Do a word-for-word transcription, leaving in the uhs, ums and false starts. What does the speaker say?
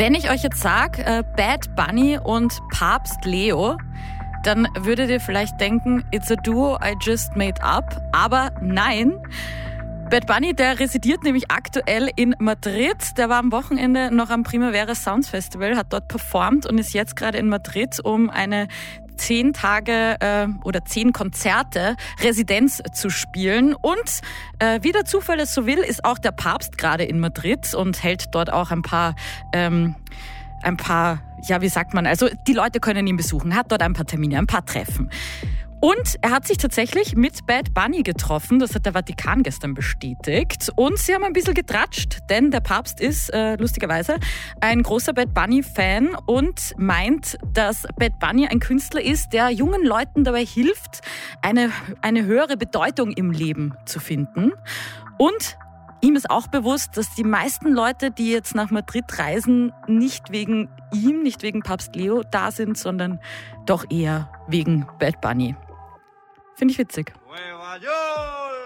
Wenn ich euch jetzt sage, äh, Bad Bunny und Papst Leo, dann würdet ihr vielleicht denken, it's a duo I just made up. Aber nein, Bad Bunny, der residiert nämlich aktuell in Madrid. Der war am Wochenende noch am Primavera Sounds Festival, hat dort performt und ist jetzt gerade in Madrid, um eine zehn Tage äh, oder zehn Konzerte Residenz zu spielen. Und äh, wie der Zufall es so will, ist auch der Papst gerade in Madrid und hält dort auch ein paar, ähm, ein paar, ja wie sagt man, also die Leute können ihn besuchen, hat dort ein paar Termine, ein paar Treffen. Und er hat sich tatsächlich mit Bad Bunny getroffen, das hat der Vatikan gestern bestätigt. Und sie haben ein bisschen getratscht, denn der Papst ist äh, lustigerweise ein großer Bad Bunny-Fan und meint, dass Bad Bunny ein Künstler ist, der jungen Leuten dabei hilft, eine, eine höhere Bedeutung im Leben zu finden. Und ihm ist auch bewusst, dass die meisten Leute, die jetzt nach Madrid reisen, nicht wegen ihm, nicht wegen Papst Leo da sind, sondern doch eher wegen Bad Bunny. Finde ich witzig.